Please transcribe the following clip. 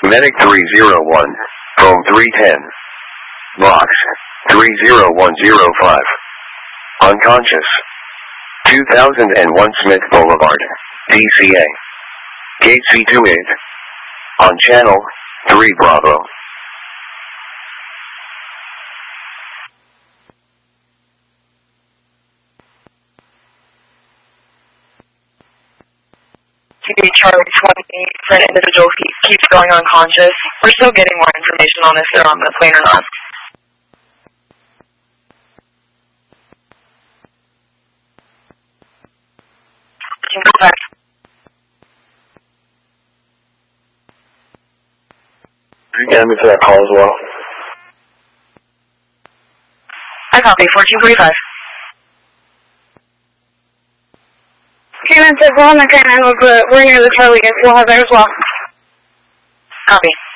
Medic 301, Foam 310. Box 30105. Unconscious. 2001 Smith Boulevard, DCA. Gate C28. On channel 3 Bravo. Charlie 20 for an individual who keeps going unconscious. We're still getting more information on if they're on the plane or not. You got me for that call as well. I copy, 1445. Canon said we're on the Canon, but we're near the Charlie, and we'll have there as well. Copy.